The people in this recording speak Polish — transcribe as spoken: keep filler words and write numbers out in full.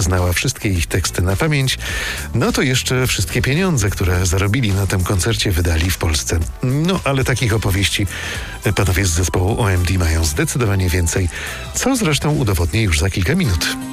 znała wszystkie ich teksty na pamięć, no to jeszcze wszystkie pieniądze, które zarobili na tym koncercie, wydali w Polsce. No, ale takich opowieści panowie z zespołu O M D mają zdecydowanie więcej, co zresztą udowodnię już za kilka minut.